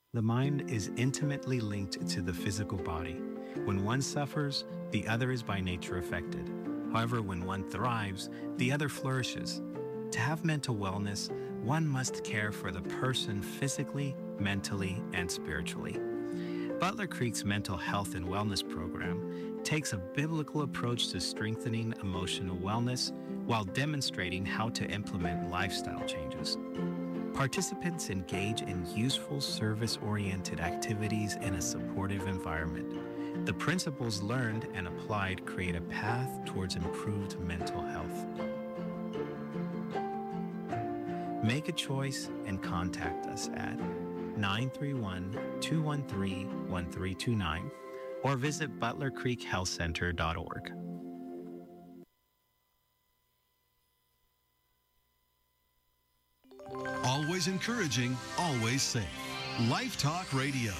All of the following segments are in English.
The mind is intimately linked to the physical body. When one suffers, the other is by nature affected. However, when one thrives, the other flourishes. To have mental wellness, one must care for the person physically, mentally, and spiritually. Butler Creek's mental health and wellness program takes a biblical approach to strengthening emotional wellness while demonstrating how to implement lifestyle changes. Participants engage in useful service-oriented activities in a supportive environment. The principles learned and applied create a path towards improved mental health. Make a choice and contact us at 931-213-1329 or visit butlercreekhealthcenter.org. Always encouraging, always safe. Life Talk Radio.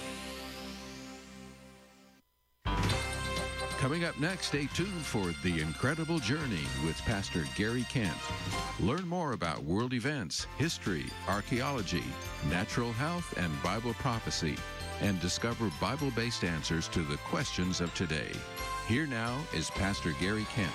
Coming up next, stay tuned for The Incredible Journey with Pastor Gary Kent. Learn more about world events, history, archaeology, natural health, and Bible prophecy, and discover Bible-based answers to the questions of today. Here now is Pastor Gary Kent.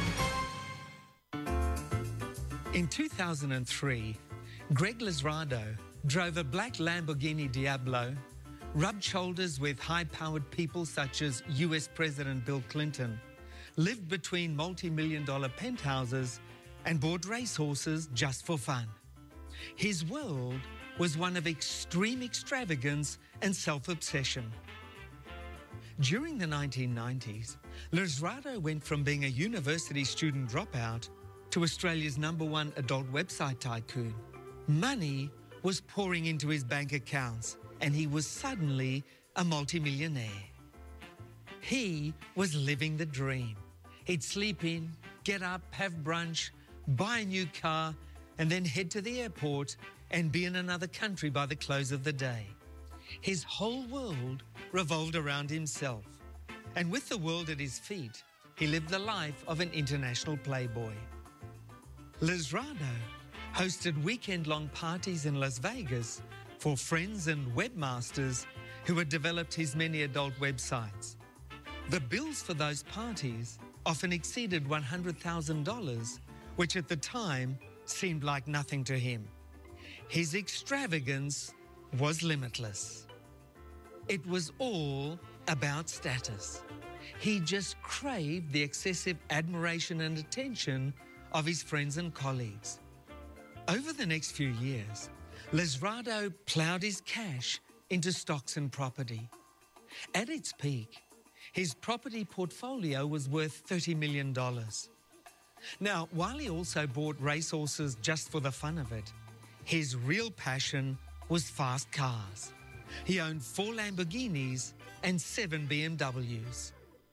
In 2003, Greg Lizardo drove a black Lamborghini Diablo, rubbed shoulders with high-powered people such as US President Bill Clinton, lived between multi-million-dollar penthouses, and bought racehorses just for fun. His world was one of extreme extravagance and self-obsession. During the 1990s, Lizardo went from being a university student dropout to Australia's #1 adult website tycoon. Money was pouring into his bank accounts, and he was suddenly a multimillionaire. He was living the dream. He'd sleep in, get up, have brunch, buy a new car, and then head to the airport and be in another country by the close of the day. His whole world revolved around himself. And with the world at his feet, he lived the life of an international playboy. Lizardo hosted weekend-long parties in Las Vegas for friends and webmasters who had developed his many adult websites. The bills for those parties often exceeded $100,000, which at the time seemed like nothing to him. His extravagance was limitless. It was all about status. He just craved the excessive admiration and attention of his friends and colleagues. Over the next few years, Lizardo plowed his cash into stocks and property. At its peak, his property portfolio was worth $30 million. Now, while he also bought racehorses just for the fun of it, his real passion was fast cars. He owned 4 Lamborghinis and 7 BMWs.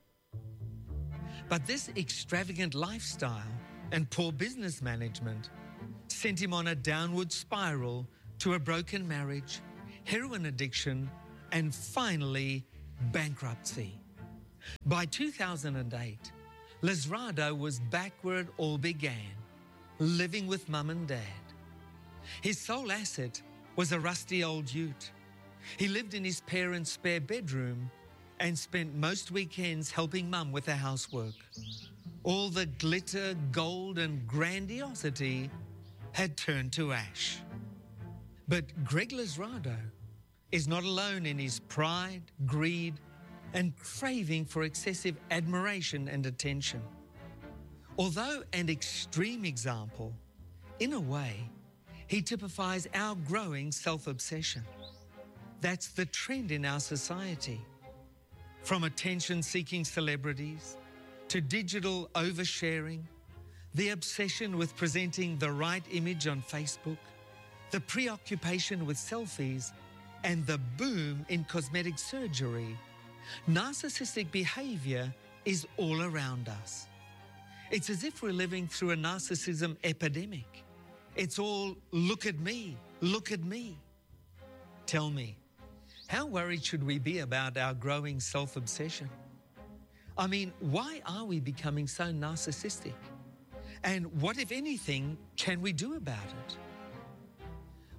But this extravagant lifestyle and poor business management sent him on a downward spiral to a broken marriage, heroin addiction, and finally, bankruptcy. By 2008, Lizardo was back where it all began, living with mum and dad. His sole asset was a rusty old ute. He lived in his parents' spare bedroom and spent most weekends helping mum with the housework. All the glitter, gold, and grandiosity had turned to ash. But Greg Lizardo is not alone in his pride, greed, and craving for excessive admiration and attention. Although an extreme example, in a way, he typifies our growing self-obsession. That's the trend in our society. From attention-seeking celebrities to digital oversharing, the obsession with presenting the right image on Facebook, the preoccupation with selfies, and the boom in cosmetic surgery, narcissistic behavior is all around us. It's as if we're living through a narcissism epidemic. It's all, look at me, look at me. Tell me, how worried should we be about our growing self-obsession? I mean, why are we becoming so narcissistic? And what, if anything, can we do about it?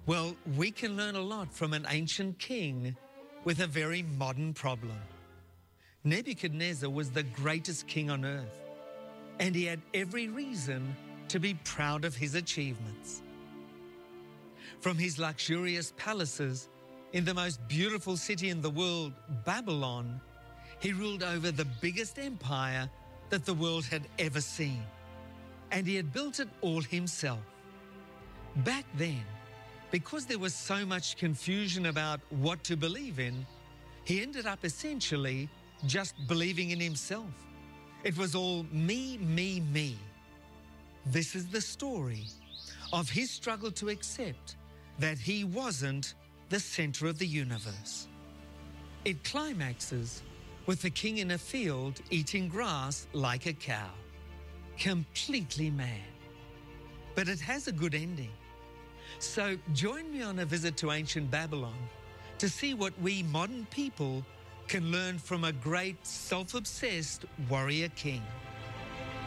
Well, we can learn a lot from an ancient king with a very modern problem. Nebuchadnezzar was the greatest king on earth, and he had every reason to be proud of his achievements. From his luxurious palaces in the most beautiful city in the world, Babylon, he ruled over the biggest empire that the world had ever seen, and he had built it all himself. Back then, because there was so much confusion about what to believe in, he ended up essentially just believing in himself. It was all me, me, me. This is the story of his struggle to accept that he wasn't the center of the universe. It climaxes with the king in a field eating grass like a cow, completely mad. But it has a good ending. So join me on a visit to ancient Babylon to see what we modern people can learn from a great self-obsessed warrior king.